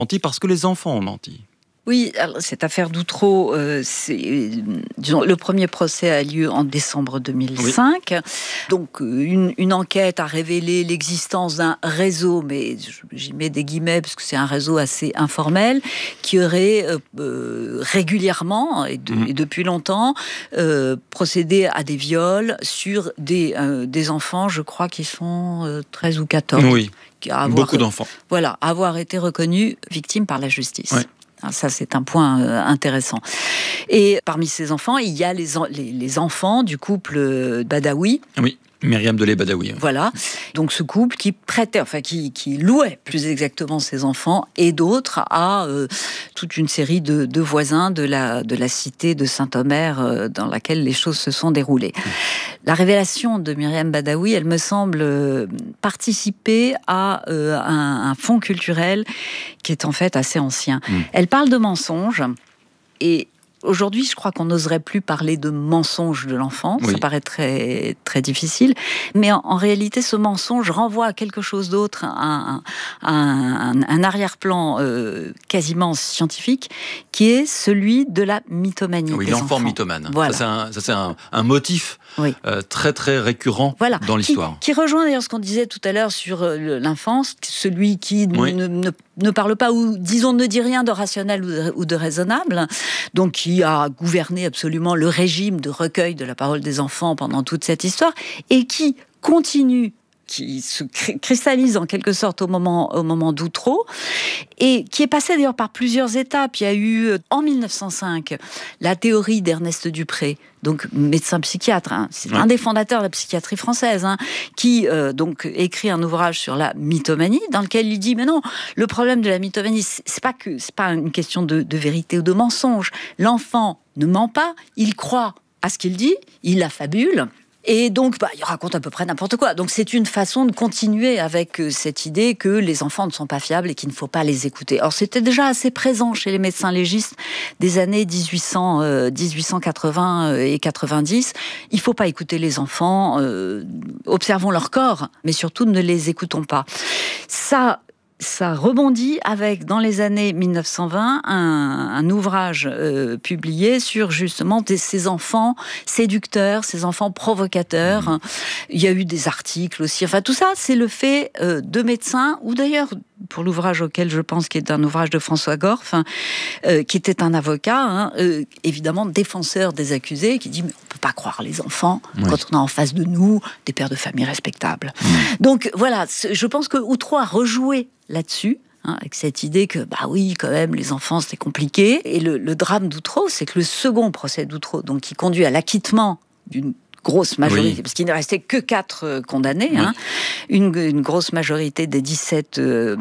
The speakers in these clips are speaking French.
menti parce que les enfants ont menti. Oui, alors cette affaire d'Outreau, le premier procès a lieu en décembre 2005. Oui. Donc, une enquête a révélé l'existence d'un réseau, mais j'y mets des guillemets parce que c'est un réseau assez informel, qui aurait régulièrement et depuis longtemps procédé à des viols sur des enfants, je crois, qui sont 13 ou 14. Oui, beaucoup d'enfants. Voilà, avoir été reconnus victimes par la justice. Oui. Ça, c'est un point intéressant. Et parmi ces enfants, il y a les enfants du couple Badawi. Oui, Myriam Delay-Badawi. Voilà. Donc, ce couple qui prêtait, qui louait plus exactement ses enfants et d'autres à toute une série de voisins de la cité de Saint-Omer dans laquelle les choses se sont déroulées. La révélation de Myriam Badawi, elle me semble participer à un fond culturel qui est en fait assez ancien. Elle parle de mensonges et aujourd'hui, je crois qu'on n'oserait plus parler de mensonge de l'enfant. Oui. Ça paraît très, très difficile. Mais en réalité, ce mensonge renvoie à quelque chose d'autre, un arrière-plan quasiment scientifique, qui est celui de la mythomanie. Oui, des l'enfant enfants. mythomane. Voilà. Ça, c'est un motif très, très récurrent dans l'histoire. Qui rejoint d'ailleurs ce qu'on disait tout à l'heure sur l'enfance, celui qui ne parle pas ou, disons, ne dit rien de rationnel ou de raisonnable, donc qui a gouverné absolument le régime de recueil de la parole des enfants pendant toute cette histoire, et qui continue, qui se cristallise en quelque sorte au moment d'Outreau, et qui est passé d'ailleurs par plusieurs étapes. Il y a eu, en 1905, la théorie d'Ernest Dupré, donc médecin psychiatre, c'est un des fondateurs de la psychiatrie française, qui donc écrit un ouvrage sur la mythomanie, dans lequel il dit, mais non, le problème de la mythomanie, c'est pas une question de vérité ou de mensonge. L'enfant ne ment pas, il croit à ce qu'il dit, il la fabule, et donc, il raconte à peu près n'importe quoi. Donc, c'est une façon de continuer avec cette idée que les enfants ne sont pas fiables et qu'il ne faut pas les écouter. Alors, c'était déjà assez présent chez les médecins légistes des années 1880 et 90. Il ne faut pas écouter les enfants, observons leur corps, mais surtout ne les écoutons pas. Ça rebondit avec, dans les années 1920, un ouvrage publié sur justement ces enfants séducteurs, ces enfants provocateurs. Il y a eu des articles aussi. Enfin, tout ça, c'est le fait de médecins, ou d'ailleurs, pour l'ouvrage auquel je pense, qui est un ouvrage de François Gorff, qui était un avocat, évidemment défenseur des accusés, qui dit, mais on ne peut pas croire les enfants quand on a en face de nous des pères de famille respectables. Donc voilà, je pense que Outreau a rejoué là-dessus, avec cette idée que, oui, quand même, les enfants, c'était compliqué. Et le drame d'Outreau, c'est que le second procès d'Outreau, donc qui conduit à l'acquittement d'une grosse majorité, parce qu'il ne restait que 4 condamnés, une grosse majorité des 17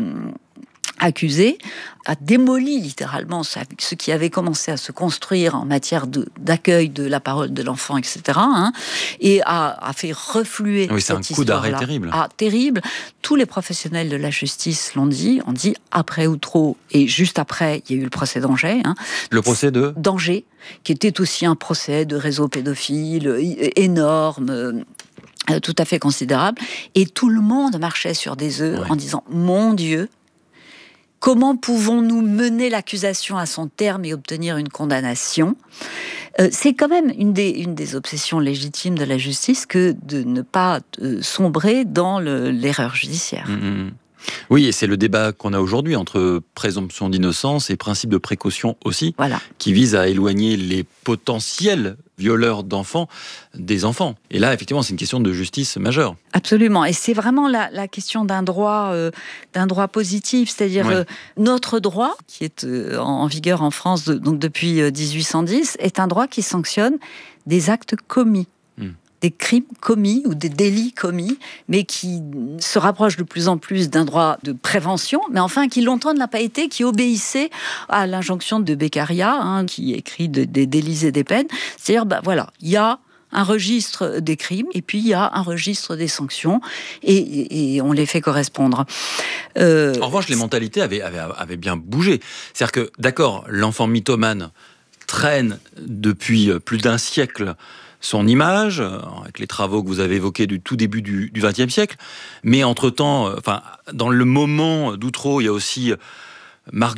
accusés, a démoli littéralement ce qui avait commencé à se construire en matière d'accueil de la parole de l'enfant, etc. Et a fait refluer cette histoire-là. C'est un coup d'arrêt terrible. Terrible. Tous les professionnels de la justice l'ont dit. On dit, après Outreau, et juste après, il y a eu le procès d'Angers. Le procès d'Angers, qui était aussi un procès de réseau pédophile énorme, tout à fait considérable. Et tout le monde marchait sur des œufs en disant, mon Dieu, comment pouvons-nous mener l'accusation à son terme et obtenir une condamnation ? C'est quand même une des obsessions légitimes de la justice que de ne pas sombrer dans l'erreur judiciaire. Oui, et c'est le débat qu'on a aujourd'hui entre présomption d'innocence et principe de précaution aussi, qui vise à éloigner les potentiels violeurs d'enfants des enfants. Et là, effectivement, c'est une question de justice majeure. Absolument, et c'est vraiment la question d'un droit positif, c'est-à-dire notre droit, qui est en vigueur en France donc depuis 1810, est un droit qui sanctionne des actes commis. Des crimes commis ou des délits commis, mais qui se rapproche de plus en plus d'un droit de prévention, mais enfin qui longtemps ne l'a pas été, qui obéissait à l'injonction de Beccaria, qui écrit des délits et des peines. C'est-à-dire, il y a un registre des crimes et puis il y a un registre des sanctions et on les fait correspondre. En revanche, les mentalités avaient bien bougé. C'est-à-dire que, d'accord, l'enfant mythomane traîne depuis plus d'un siècle son image, avec les travaux que vous avez évoqués du tout début du XXe siècle. Mais entre-temps, dans le moment d'Outreau, il y a aussi Marc